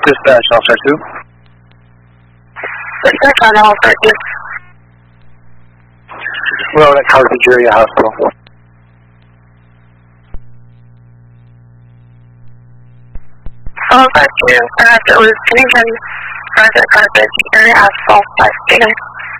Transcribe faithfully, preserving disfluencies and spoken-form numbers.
Dispatch, Officer two. Dispatch on Officer two. We're at Carthage Area Hospital. Officer two, uh, it was Canadian Carthage Area Hospital, five state.